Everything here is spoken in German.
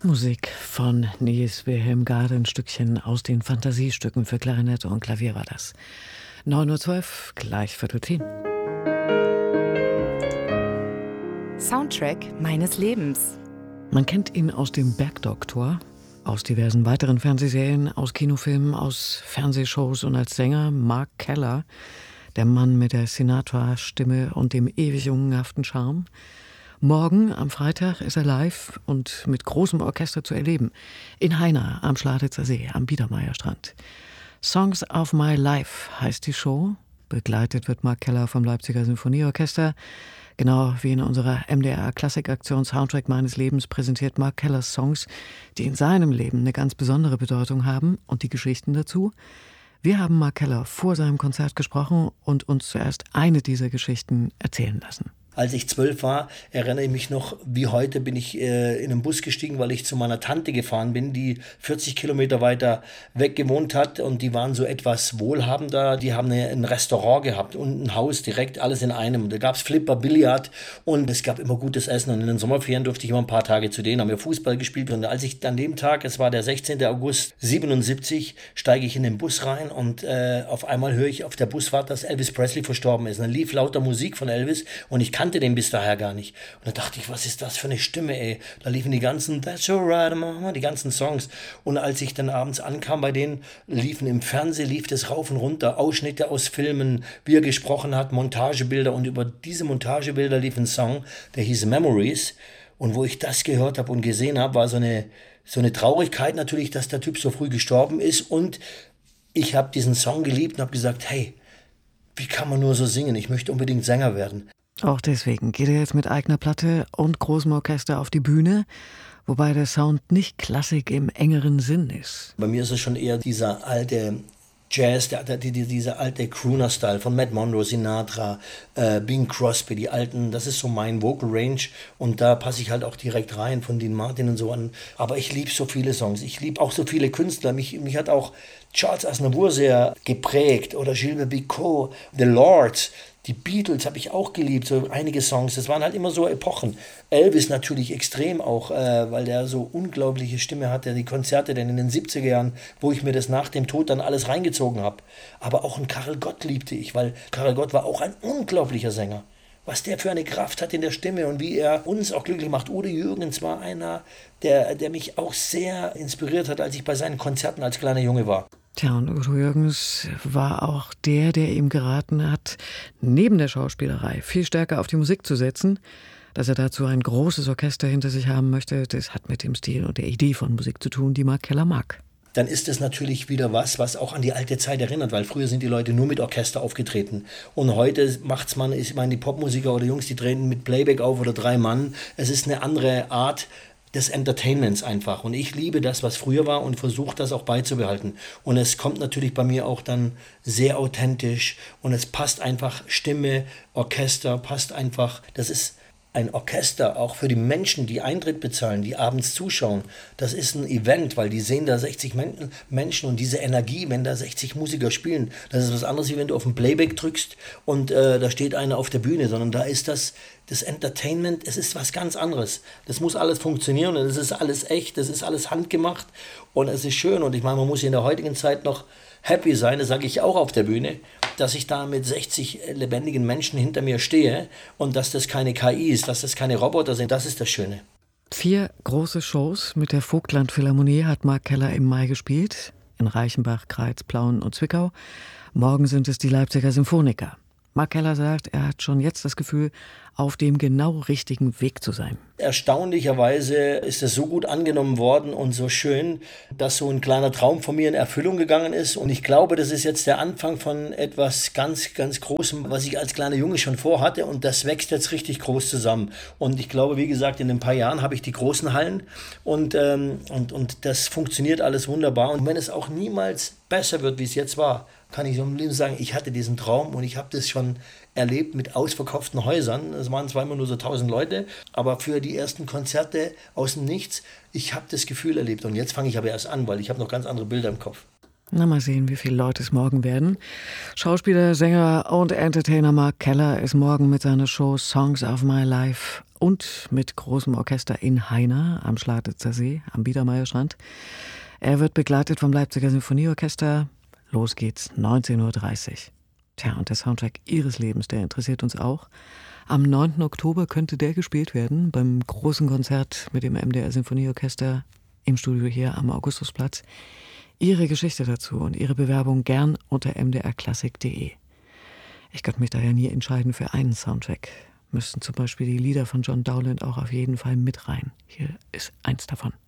Musik von Niels Wilhelm Gade, ein Stückchen aus den Fantasiestücken für Klarinette und Klavier war das. 9:12 Uhr, gleich 9:45. Soundtrack meines Lebens. Man kennt ihn aus dem Bergdoktor, aus diversen weiteren Fernsehserien, aus Kinofilmen, aus Fernsehshows und als Sänger Mark Keller, der Mann mit der Sinatra-Stimme und dem ewig jungenhaften Charme. Morgen, am Freitag, ist er live und mit großem Orchester zu erleben. In Haina am Schladitzer See, am Biedermeierstrand. Songs of My Life heißt die Show. Begleitet wird Mark Keller vom Leipziger Sinfonieorchester. Genau wie in unserer MDR-Klassikaktion Soundtrack meines Lebens präsentiert Mark Keller Songs, die in seinem Leben eine ganz besondere Bedeutung haben und die Geschichten dazu. Wir haben Mark Keller vor seinem Konzert gesprochen und uns zuerst eine dieser Geschichten erzählen lassen. Als ich 12 war, erinnere ich mich noch, wie heute bin ich in einen Bus gestiegen, weil ich zu meiner Tante gefahren bin, die 40 Kilometer weiter weg gewohnt hat und die waren so etwas wohlhabender. Die haben ein Restaurant gehabt und ein Haus direkt, alles in einem. Da gab es Flipper, Billard und es gab immer gutes Essen und in den Sommerferien durfte ich immer ein paar Tage zu denen, haben wir Fußball gespielt und als ich an dem Tag, es war der 16. August 77, steige ich in den Bus rein und auf einmal höre ich auf der Busfahrt, dass Elvis Presley verstorben ist. Und dann lief lauter Musik von Elvis und ich kannte den bis daher gar nicht. Und da dachte ich, was ist das für eine Stimme, ey? Da liefen die ganzen That's alright, Mama, die ganzen Songs. Und als ich dann abends ankam bei denen, liefen im Fernsehen, lief das rauf und runter, Ausschnitte aus Filmen, wie er gesprochen hat, Montagebilder. Und über diese Montagebilder lief ein Song, der hieß Memories. Und wo ich das gehört habe und gesehen habe, war so eine Traurigkeit natürlich, dass der Typ so früh gestorben ist. Und ich habe diesen Song geliebt und habe gesagt, hey, wie kann man nur so singen? Ich möchte unbedingt Sänger werden. Auch deswegen geht er jetzt mit eigener Platte und großem Orchester auf die Bühne, wobei der Sound nicht Klassik im engeren Sinn ist. Bei mir ist es schon eher dieser alte Jazz, dieser alte Crooner-Style von Matt Monro, Sinatra, Bing Crosby, die alten, das ist so mein Vocal Range und da passe ich halt auch direkt rein von Dean Martin und so an. Aber ich liebe so viele Songs, ich liebe auch so viele Künstler, mich hat auch Charles Aznavour sehr geprägt oder Gilbert Bécaud, The Lords. Die Beatles habe ich auch geliebt, so einige Songs. Das waren halt immer so Epochen. Elvis natürlich extrem auch, weil der so unglaubliche Stimme hatte. Die Konzerte denn in den 70er Jahren, wo ich mir das nach dem Tod dann alles reingezogen habe. Aber auch einen Karel Gott liebte ich, weil Karel Gott war auch ein unglaublicher Sänger. Was der für eine Kraft hat in der Stimme und wie er uns auch glücklich macht. Udo Jürgens war einer, der mich auch sehr inspiriert hat, als ich bei seinen Konzerten als kleiner Junge war. Tja, und Udo Jürgens war auch der ihm geraten hat, neben der Schauspielerei viel stärker auf die Musik zu setzen. Dass er dazu ein großes Orchester hinter sich haben möchte, das hat mit dem Stil und der Idee von Musik zu tun, die Mark Keller mag. Dann ist es natürlich wieder was auch an die alte Zeit erinnert, weil früher sind die Leute nur mit Orchester aufgetreten. Und heute macht's man, ich meine, die Popmusiker oder Jungs, die treten mit Playback auf oder 3 Mann. Es ist eine andere Art des Entertainments einfach. Und ich liebe das, was früher war und versuche das auch beizubehalten. Und es kommt natürlich bei mir auch dann sehr authentisch und es passt einfach, Stimme, Orchester, passt einfach. Das ist ein Orchester, auch für die Menschen, die Eintritt bezahlen, die abends zuschauen. Das ist ein Event, weil die sehen da 60 Menschen und diese Energie, wenn da 60 Musiker spielen, das ist was anderes, wie wenn du auf den Playback drückst und da steht einer auf der Bühne, sondern da ist das Entertainment, es ist was ganz anderes. Das muss alles funktionieren und es ist alles echt, das ist alles handgemacht und es ist schön. Und ich meine, man muss in der heutigen Zeit noch happy sein, das sage ich auch auf der Bühne, dass ich da mit 60 lebendigen Menschen hinter mir stehe und dass das keine KI ist, dass das keine Roboter sind, das ist das Schöne. 4 große Shows mit der Vogtland Philharmonie hat Mark Keller im Mai gespielt, in Reichenbach, Greiz, Plauen und Zwickau. Morgen sind es die Leipziger Symphoniker. Mark Keller sagt, er hat schon jetzt das Gefühl, auf dem genau richtigen Weg zu sein. Erstaunlicherweise ist es so gut angenommen worden und so schön, dass so ein kleiner Traum von mir in Erfüllung gegangen ist. Und ich glaube, das ist jetzt der Anfang von etwas ganz, ganz Großem, was ich als kleiner Junge schon vorhatte. Und das wächst jetzt richtig groß zusammen. Und ich glaube, wie gesagt, in ein paar Jahren habe ich die großen Hallen und das funktioniert alles wunderbar. Und wenn es auch niemals besser wird, wie es jetzt war, kann ich so im Leben sagen, ich hatte diesen Traum und ich habe das schon erlebt mit ausverkauften Häusern. Es waren zwar immer nur so 1000 Leute, aber für die ersten Konzerte aus dem Nichts, ich habe das Gefühl erlebt. Und jetzt fange ich aber erst an, weil ich habe noch ganz andere Bilder im Kopf. Na, mal sehen, wie viele Leute es morgen werden. Schauspieler, Sänger und Entertainer Mark Keller ist morgen mit seiner Show Songs of My Life und mit großem Orchester in Heiner am Schladitzer See, am Biedermeierstrand. Er wird begleitet vom Leipziger Sinfonieorchester. Los geht's, 19:30 Uhr. Tja, und der Soundtrack Ihres Lebens, der interessiert uns auch. Am 9. Oktober könnte der gespielt werden beim großen Konzert mit dem MDR Sinfonieorchester im Studio hier am Augustusplatz. Ihre Geschichte dazu und Ihre Bewerbung gern unter mdrklassik.de. Ich könnte mich da ja nie entscheiden für einen Soundtrack. Müssten zum Beispiel die Lieder von John Dowland auch auf jeden Fall mit rein. Hier ist eins davon.